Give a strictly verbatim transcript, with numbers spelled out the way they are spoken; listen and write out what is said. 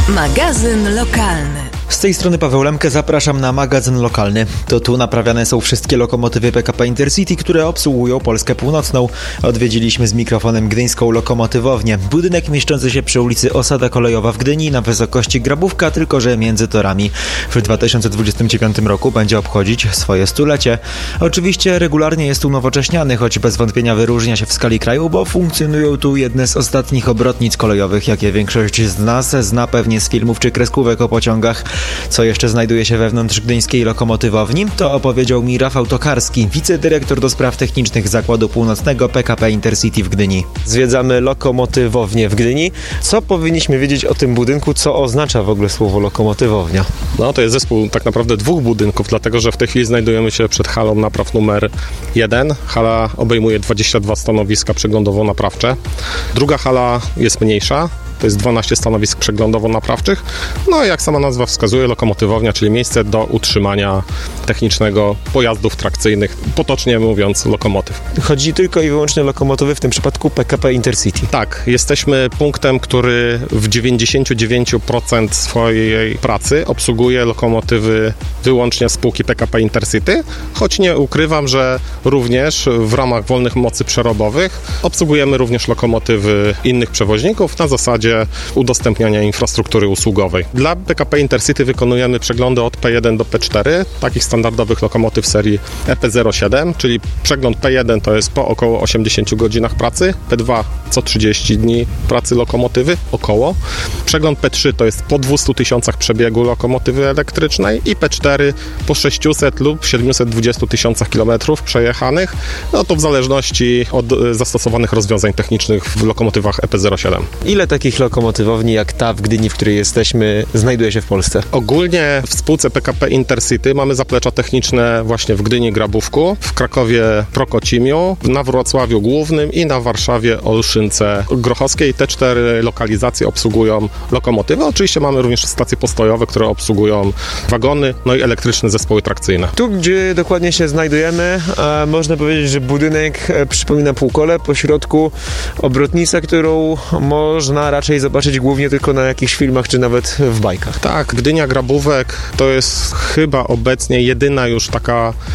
Magazyn lokalny. Z tej strony Paweł Lemke, zapraszam na magazyn lokalny. To tu naprawiane są wszystkie lokomotywy P K P Intercity, które obsługują Polskę Północną. Odwiedziliśmy z mikrofonem gdyńską lokomotywownię. Budynek mieszczący się przy ulicy Osada Kolejowa w Gdyni na wysokości Grabówka, tylko że między torami. W dwa tysiące dwudziestym dziewiątym roku będzie obchodzić swoje stulecie. Oczywiście regularnie jest unowocześniany, choć bez wątpienia wyróżnia się w skali kraju, bo funkcjonują tu jedne z ostatnich obrotnic kolejowych, jakie większość z nas zna pewnie z filmów czy kreskówek o pociągach. Co jeszcze znajduje się wewnątrz gdyńskiej lokomotywowni, to opowiedział mi Rafał Tokarski, wicedyrektor do spraw technicznych Zakładu Północnego P K P Intercity w Gdyni. Zwiedzamy lokomotywownię w Gdyni. Co powinniśmy wiedzieć o tym budynku? Co oznacza w ogóle słowo lokomotywownia? No to jest zespół tak naprawdę dwóch budynków, dlatego że w tej chwili znajdujemy się przed halą napraw numer jeden. Hala obejmuje dwadzieścia dwa stanowiska przeglądowo-naprawcze. Druga hala jest mniejsza. To jest dwanaście stanowisk przeglądowo-naprawczych. No i jak sama nazwa wskazuje, lokomotywownia, czyli miejsce do utrzymania technicznego pojazdów trakcyjnych, potocznie mówiąc lokomotyw. Chodzi tylko i wyłącznie o lokomotywy, w tym przypadku P K P Intercity. Tak, jesteśmy punktem, który w dziewięćdziesiąt dziewięć procent swojej pracy obsługuje lokomotywy wyłącznie spółki P K P Intercity, choć nie ukrywam, że również w ramach wolnych mocy przerobowych obsługujemy również lokomotywy innych przewoźników na zasadzie udostępniania infrastruktury usługowej. Dla P K P Intercity wykonujemy przeglądy od P jeden do P cztery, takich standardowych lokomotyw serii E P zero siedem, czyli przegląd P jeden to jest po około osiemdziesięciu godzinach pracy, P dwa co trzydzieści dni pracy lokomotywy, około. Przegląd P trzy to jest po dwustu tysiącach przebiegu lokomotywy elektrycznej i P cztery po sześciuset lub siedmiuset dwudziestu tysiącach kilometrów przejechanych, no to w zależności od zastosowanych rozwiązań technicznych w lokomotywach E P zero siedem. Ile takich lokomotywowni jak ta w Gdyni, w której jesteśmy, znajduje się w Polsce? Ogólnie w spółce P K P Intercity mamy zaplecza techniczne właśnie w Gdyni Grabówku, w Krakowie Prokocimiu, na Wrocławiu Głównym i na Warszawie Olszynce Grochowskiej. Te cztery lokalizacje obsługują lokomotywy. Oczywiście mamy również stacje postojowe, które obsługują wagony, no i elektryczne zespoły trakcyjne. Tu, gdzie dokładnie się znajdujemy, e, można powiedzieć, że budynek e, przypomina półkole, po środku obrotnica, którą można raczej zobaczyć głównie tylko na jakichś filmach, czy nawet w bajkach. Tak, Gdynia Grabówek to jest chyba obecnie jedyna już taka